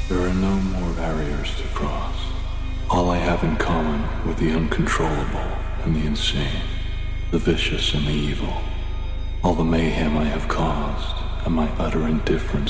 There are no more barriers to cross. All I have in common with the uncontrollable and the insane, the vicious and the evil, all the mayhem I have caused, and my utter indifference